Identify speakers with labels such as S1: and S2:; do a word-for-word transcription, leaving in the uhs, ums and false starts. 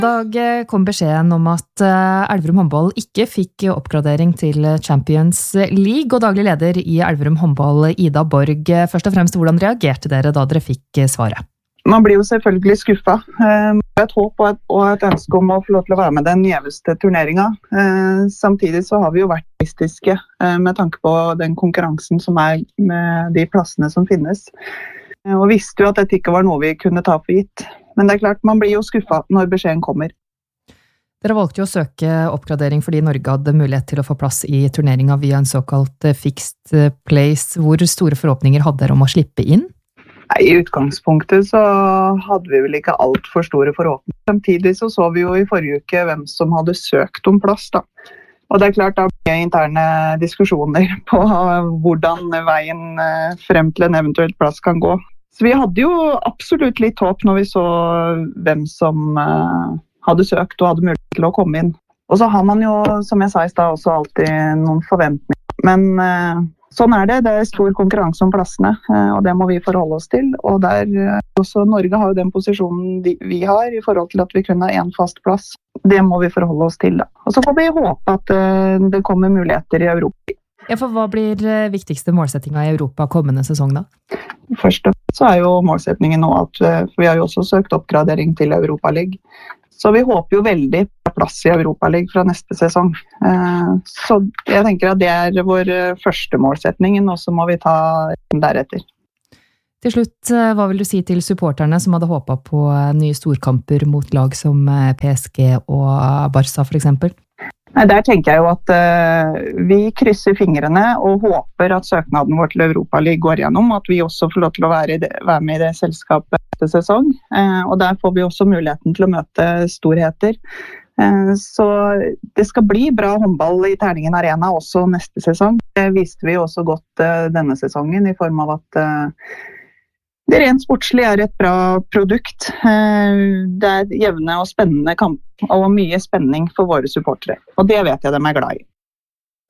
S1: I dag kom beskjeden om at Elverum håndball ikke fikk oppgradering til Champions League, og daglig leder i Elverum håndball, Ida Borg. Først og fremst, hvordan reagerte dere da dere fikk svaret?
S2: Man blir jo selvfølgelig skuffet. Det er et håp og et ønske om å få lov til å være med den gjeveste turneringen. Samtidig så har vi jo vært realistiske med tanke på den konkurransen som er med de plassene som finnes. Og visste jo at dette ikke var noe vi kunne ta for gitt. Men det er klart, man blir jo skuffet når beskjeden kommer.
S1: Dere valgte jo å søke oppgradering fordi Norge hadde mulighet til å få plass i turneringen via en såkalt fixed place. Hvor store forhåpninger hadde dere om å slippe inn?
S2: I utgangspunktet så hadde vi vel ikke alt for store forhåpninger. Samtidig så så vi jo i forrige uke hvem som hadde søkt om plass da. Og det er klart da ble interne diskusjoner på hvordan veien frem til en eventuelt plass kan gå. Så vi hadde jo absolutt litt håp når vi så hvem som hadde søkt og hadde mulighet til å komme inn. Og så har man jo, som jeg sa i sted, også alltid noen forventninger. Men sånn er det, det er stor konkurranse om plassene, og det må vi forholde oss til. Og der også Norge har jo den posisjonen vi har i forhold til at vi kun har en fast plass. Det må vi forholde oss til da. Og så får vi håpe at det kommer muligheter i Europa.
S1: Ja, for hva blir viktigste målsettingen i Europa kommende sesong da?
S2: Først og fremst så er jo målsettingen nå at vi har jo også søkt oppgradering til Europa League. Så vi håper jo veldig på plass i Europa League fra neste sesong. Så jeg tenker at det er vår første målsetning, og så må vi ta deretter.
S1: Til slutt, hva vil du si til supporterne som hadde håpet på nye storkamper mot lag som P S G og Barca for eksempel?
S2: Nei, der tenker jeg jo at uh, vi krysser fingrene og håper at søknaden vår til Europa League går gjennom, at vi også får lov til å være, det, være med i det selskapet neste sesong. Uh, og der får vi også muligheten til å møte storheter. Uh, så det skal bli bra håndball i Terningen Arena også neste sesong. Det viste vi også godt uh, denne sesongen i form av at uh, det rent sportslig er et bra produkt. Det er jevne og spennende kamp og mye spenning for våre supportere. Og det vet jeg de er glad i.